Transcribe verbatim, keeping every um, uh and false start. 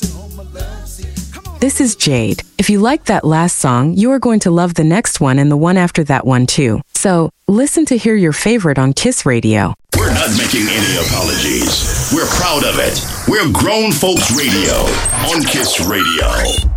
This is Jade. If you like that last song, you are going to love the next one and the one after that one too. So, listen to hear your favorite on Kiss Radio. We're not making any apologies. We're proud of it. We're Grown Folks Radio on Kiss Radio.